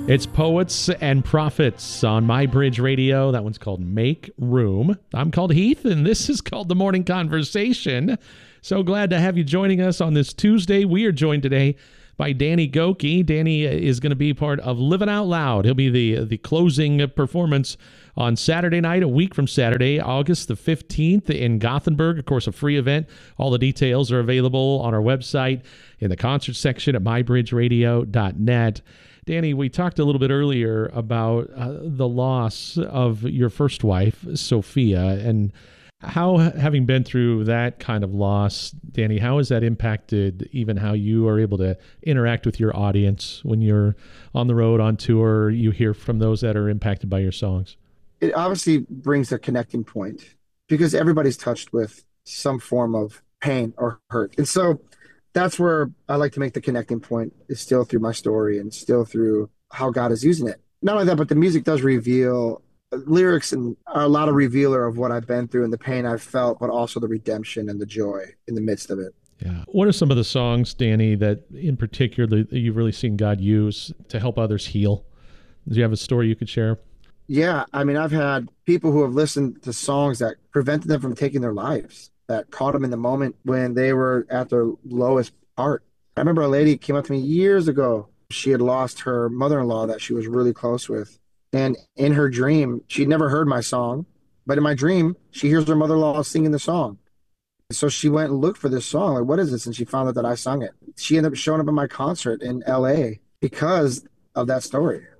It's Poets and Prophets on My Bridge Radio. That one's called Make Room. I'm called Heath, and this is called The Morning Conversation. So glad to have you joining us on this Tuesday. We are joined today by Danny Gokey. Danny is going to be part of Living Out Loud. He'll be the closing performance on Saturday night, a week from Saturday, August the 15th in Gothenburg. Of course, a free event. All the details are available on our website in the concert section at mybridgeradio.net. Danny, we talked a little bit earlier about the loss of your first wife, Sophia, and how, having been through that kind of loss, Danny, how has that impacted even how you are able to interact with your audience when you're on the road, on tour, you hear from those that are impacted by your songs? It obviously brings a connecting point because everybody's touched with some form of pain or hurt. And so that's where I like to make the connecting point is still through my story and still through how God is using it. Not only that, but the music does reveal lyrics and are a lot of revealer of what I've been through and the pain I've felt, but also the redemption and the joy in the midst of it. Yeah. What are some of the songs, Danny, that in particular that you've really seen God use to help others heal? Do you have a story you could share? Yeah, I mean, I've had people who have listened to songs that prevented them from taking their lives, that caught them in the moment when they were at their lowest part. I remember a lady came up to me years ago. She had lost her mother-in-law that she was really close with. And in her dream, she'd never heard my song, but in my dream, she hears her mother-in-law singing the song. So she went and looked for this song, like, what is this? And she found out that I sung it. She ended up showing up at my concert in LA because of that story.